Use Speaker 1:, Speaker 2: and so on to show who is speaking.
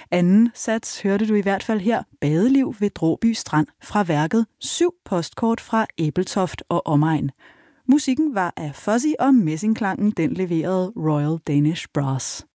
Speaker 1: Anden sats hørte du i hvert fald her, Badeliv ved Dråby Strand, fra værket 7 postkort fra Ebeltoft og omegn. Musikken var af Fuzzy, og messingklangen den leverede Royal Danish Brass.